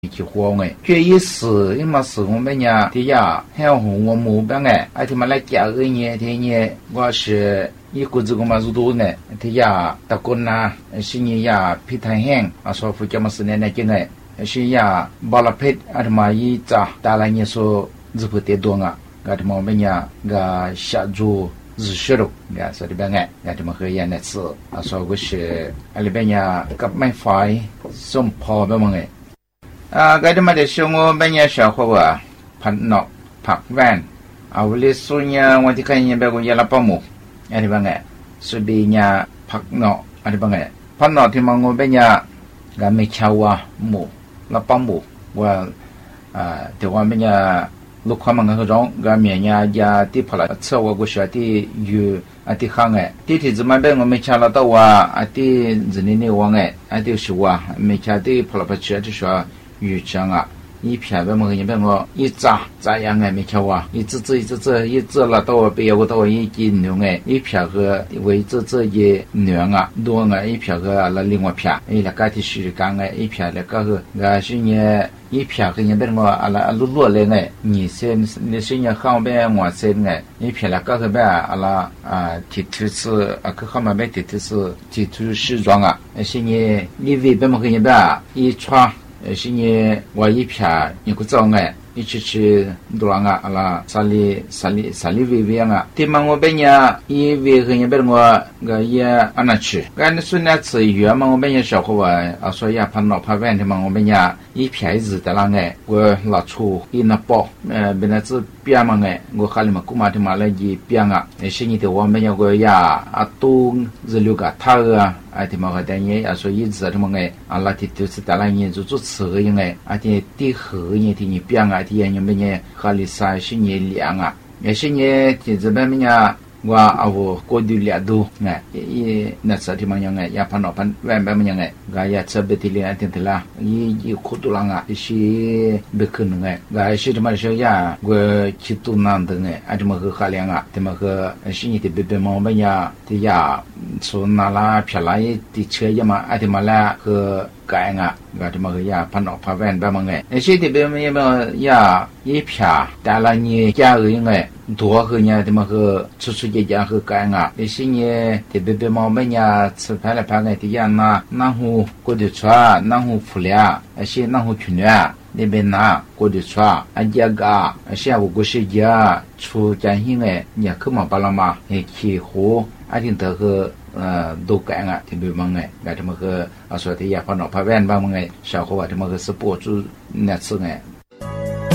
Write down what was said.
去活哎，这一时因么是我们呀，的呀，还有我们班哎，而且嘛来加个年的年，我是一个这个嘛是多呢，的呀，大哥呐，是你呀，皮太香啊，说福建嘛是那个哎，是呀，巴拉皮啊，他妈一扎，大来你说日不得多啊，个他妈我们呀，个下注。日学咯，个说的边个，个他们喝烟的吃，啊说个是，啊里边呀，个买饭，送泡边么个。cái đó mà để xong ngô bên nhà xã hội à, phát nọ, phát van, à với số nhà ngoài thì cái nhà bé cũng là bao mù, anh em nghe, số bị nhà phát nọ, anh em nghe, phát nọ thì mà ngô bên nhà, cái mấy cháu à mù, là bao mù, và thì qua bên nhà lúc họ mang cái rong, cái miệng nhà nhà thì phải là sau cái sự thì yu, thì khang ấy, thì chỉ mà bên ngô mấy cháu là tao à, thì giờ này wang ấy, thì số à, mấy cháu thì phải là phải chơi thì số语讲啊，一片别么个，你别我一扎样哎没瞧啊，一只了到别个到一斤牛哎，一片个为这一牛啊，多啊一片个了另外片，哎那个的是讲哎，一片那个是你一片个你别我啊啦落来哎，你是你后边我先哎，一片那个别啊啦提是啊个后面别提出时装啊，是你为别么个你别一穿。是你我一片一个早哎，一起去多浪啊啦，啥里微啊，对嘛我本呀一微和你本我个也安那去，俺那孙那次月嘛我本呀小伙啊说呀怕闹怕问的嘛我本呀一片日的浪哎，我拿出一那包本来是边嘛哎，我哈里嘛姑妈的嘛来一边啊，是你的我们要个呀都日六个他啊。的嘛个等于说一直的嘛个拉的就是带来你做吃个应该的的和你的你变啊的你们呢哈里啥是你量啊也是你的这边呢我我过度了都那啥的嘛样也pan pan wen ben yang ga ya sebetili atin telah i kutulang是be kun ga是的嘛是呀我去都难的的嘛和哈量的嘛和是你的be嘛ben呀的呀说那啦漂亮的车呀嘛的嘛啦和改的嘛和呀pan wen ben嘛是的be嘛呀一片带了你家人多和呢的嘛和出家和改也是你的别毛病呀吃饭了饭的呀那户过的穿那户服了是那户群了那边拿过的穿家个是我过是家出家庭你可嘛巴拉嘛起火定得和都改特别忙这么和说的呀反正怕问吧小伙这么个是博主那次